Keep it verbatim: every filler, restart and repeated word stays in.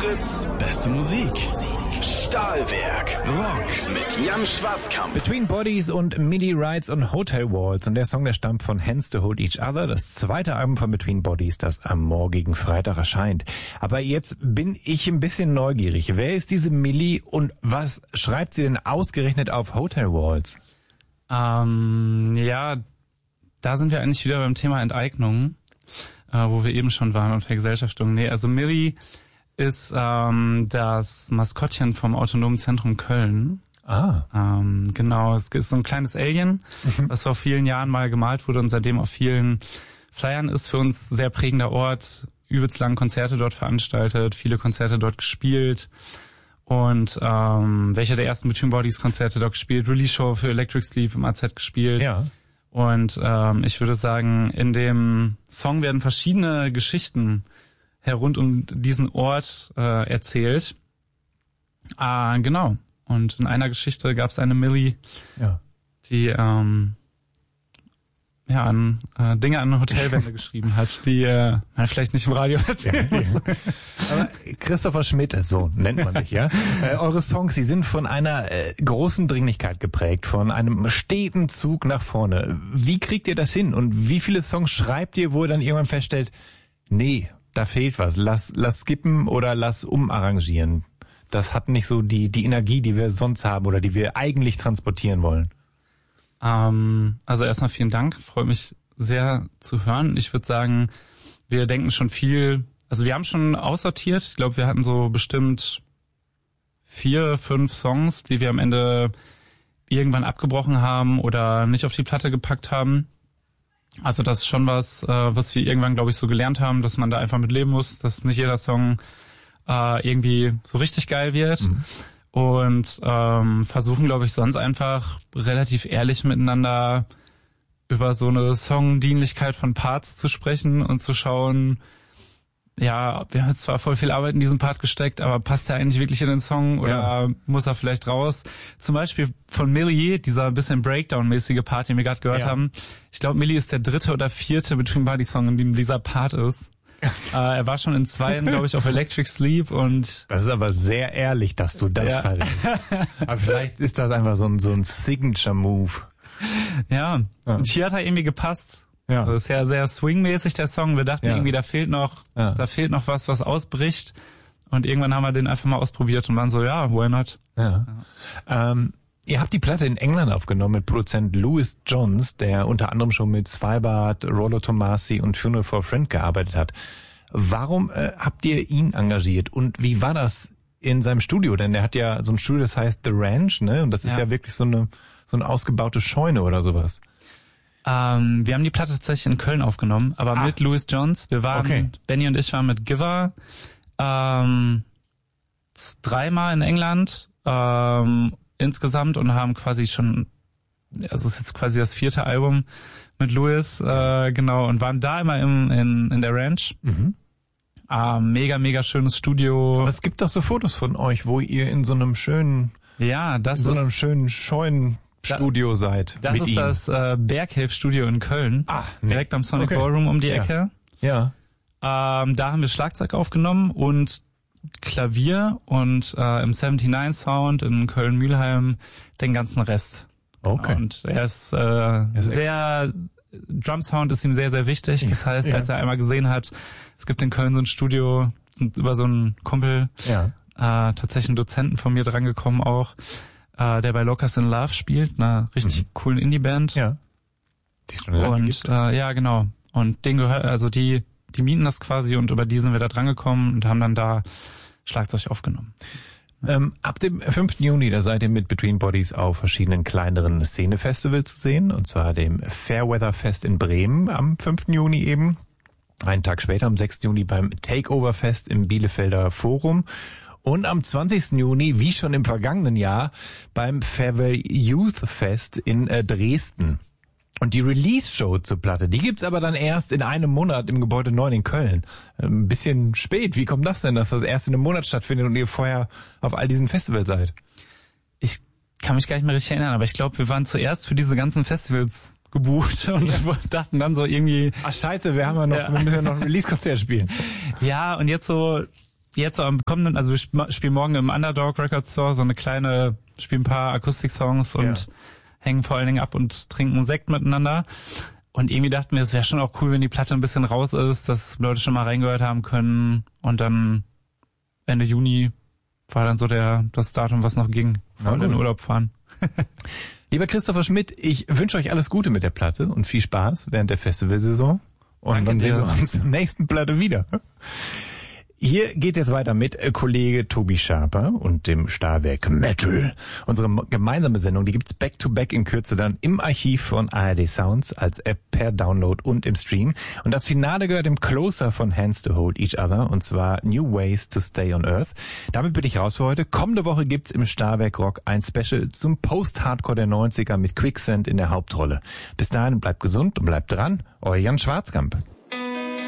Fritz, beste Musik. Stahlwerk, Rock mit Jan Schwarzkamp. Between Bodies und Midi Rides und Hotel Walls. Und der Song, der stammt von Hands to Hold Each Other, das zweite Album von Between Bodies, das am morgigen Freitag erscheint. Aber jetzt bin ich ein bisschen neugierig. Wer ist diese Millie und was schreibt sie denn ausgerechnet auf Hotel Walls? Ähm, ja, da sind wir eigentlich wieder beim Thema Enteignung, äh, wo wir eben schon waren und Vergesellschaftung. Nee, also Millie ist ähm, das Maskottchen vom Autonomen Zentrum Köln. Ah. Ähm, genau, es ist so ein kleines Alien, mhm. was vor vielen Jahren mal gemalt wurde und seitdem auf vielen Flyern ist. Für uns sehr prägender Ort, übelst lange Konzerte dort veranstaltet, viele Konzerte dort gespielt. Und ähm, welche der ersten Between Bodies Konzerte dort gespielt, Release-Show für Electric Sleep im A Z gespielt. Ja. Und ähm, ich würde sagen, in dem Song werden verschiedene Geschichten herund um diesen Ort äh, erzählt. Ah, genau. Und in einer Geschichte gab es eine Millie, ja. die ähm, ja an äh, Dinge an Hotelwände geschrieben hat, die äh, man vielleicht nicht im Radio erzählen muss. Ja. Aber Christopher Schmidt, so nennt man dich, ja. Äh, eure Songs, die sind von einer äh, großen Dringlichkeit geprägt, von einem steten Zug nach vorne. Wie kriegt ihr das hin? Und wie viele Songs schreibt ihr, wo ihr dann irgendwann feststellt, nee, da fehlt was, lass, lass skippen oder lass umarrangieren. Das hat nicht so die, die Energie, die wir sonst haben oder die wir eigentlich transportieren wollen. Ähm, also erstmal vielen Dank, freut mich sehr zu hören. Ich würde sagen, wir denken schon viel, also wir haben schon aussortiert. Ich glaube, wir hatten so bestimmt vier, fünf Songs, die wir am Ende irgendwann abgebrochen haben oder nicht auf die Platte gepackt haben. Also das ist schon was, äh, was wir irgendwann, glaube ich, so gelernt haben, dass man da einfach mit leben muss, dass nicht jeder Song äh, irgendwie so richtig geil wird. Mhm. Und ähm, versuchen, glaube ich, sonst einfach relativ ehrlich miteinander über so eine Songdienlichkeit von Parts zu sprechen und zu schauen, ja, wir haben jetzt zwar voll viel Arbeit in diesen Part gesteckt, aber passt der eigentlich wirklich in den Song oder ja. muss er vielleicht raus? Zum Beispiel von Millie, dieser bisschen Breakdown-mäßige Part, den wir gerade gehört ja. haben. Ich glaube, Millie ist der dritte oder vierte Between Bodies Song, in dem dieser Part ist. äh, er war schon in zweien, glaube ich, auf Electric Sleep und... Das ist aber sehr ehrlich, dass du das ja. verrätst. Aber vielleicht ist das einfach so ein, so ein Signature-Move. Ja, ja. Und hier hat er irgendwie gepasst. Ja. Das ist ja sehr swingmäßig, der Song. Wir dachten ja. irgendwie, da fehlt noch, ja. da fehlt noch was, was ausbricht. Und irgendwann haben wir den einfach mal ausprobiert und waren so, ja, why not? Ja. ja. Ähm, ihr habt die Platte in England aufgenommen mit Produzent Louis Johns, der unter anderem schon mit Svalbard, Rollo Tomasi und Funeral for a Friend gearbeitet hat. Warum äh, habt ihr ihn engagiert und wie war das in seinem Studio? Denn er hat ja so ein Studio, das heißt The Ranch, ne? Und das ist ja, ja wirklich so eine so eine ausgebaute Scheune oder sowas. Ähm, wir haben die Platte tatsächlich in Köln aufgenommen, aber ah. mit Louis Johns. Wir waren, okay. Benny und ich waren mit Giver ähm, dreimal in England ähm, insgesamt und haben quasi schon, also es ist jetzt quasi das vierte Album mit Louis, äh, genau, und waren da immer im, in, in der Ranch. Mhm. Äh, mega, mega schönes Studio. Aber es gibt doch so Fotos von euch, wo ihr in so einem schönen, ja, das in so einem ist, schönen Scheuen Studio da, seid. Das mit ist ihm. das äh, Berghelf-Studio in Köln. Ah, nee. Direkt am Sonic okay. Ballroom um die Ecke. Ja. ja. Ähm, da haben wir Schlagzeug aufgenommen und Klavier und äh, im neunundsiebzig Sound in Köln-Mühlheim den ganzen Rest. Okay. Und er ist, äh, ist sehr, Drum Sound ist ihm sehr, sehr wichtig. Das heißt, ja. als er einmal gesehen hat, es gibt in Köln so ein Studio, sind über so einen Kumpel, ja. äh, tatsächlich einen Dozenten von mir drangekommen auch, der bei Locust in Love spielt, einer richtig mhm. coolen Indie-Band. Ja. Die schon lange und gibt. Äh, ja, genau. Und den gehört, also die, die mieten das quasi und über die sind wir da drangekommen und haben dann da Schlagzeug aufgenommen. Ja. Ähm, ab dem fünften Juni, da seid ihr mit Between Bodies auf verschiedenen kleineren Szene-Festivals zu sehen, und zwar dem Fairweather Fest in Bremen am fünften Juni eben. Einen Tag später, am sechsten Juni, beim Takeover Fest im Bielefelder Forum. Und am zwanzigsten Juni, wie schon im vergangenen Jahr, beim Farewell Youth Fest in äh, Dresden. Und die Release-Show zur Platte, die gibt's aber dann erst in einem Monat im Gebäude neun in Köln. Ein bisschen spät. Wie kommt das denn, dass das erst in einem Monat stattfindet und ihr vorher auf all diesen Festivals seid? Ich kann mich gar nicht mehr richtig erinnern, aber ich glaube, wir waren zuerst für diese ganzen Festivals gebucht und ja. dachten dann so irgendwie... Ach scheiße, wir haben ja noch, ja. wir müssen ja noch ein Release-Konzert spielen. Ja, und jetzt so... jetzt am kommenden, also wir spielen morgen im Underdog Record Store so eine kleine, spielen ein paar Akustik-Songs und ja. hängen vor allen Dingen ab und trinken Sekt miteinander. Und irgendwie dachten wir, es wäre schon auch cool, wenn die Platte ein bisschen raus ist, dass Leute schon mal reingehört haben können. Und dann Ende Juni war dann so der das Datum, was noch ging. Voll in den Urlaub fahren. Lieber Christopher Schmidt, ich wünsche euch alles Gute mit der Platte und viel Spaß während der Festivalsaison. Und Danke dann sehen dir. wir uns zur nächsten Platte wieder. Hier geht jetzt weiter mit Kollege Tobi Schaper und dem Stahlwerk Metal. Unsere gemeinsame Sendung, die gibt's back-to-back in Kürze dann im Archiv von A R D Sounds als App per Download und im Stream. Und das Finale gehört dem Closer von Hands to Hold Each Other, und zwar New Ways to Stay on Earth. Damit bin ich raus für heute. Kommende Woche gibt's im Stahlwerk Rock ein Special zum Post-Hardcore der neunziger mit Quicksand in der Hauptrolle. Bis dahin bleibt gesund und bleibt dran. Euer Jan Schwarzkamp.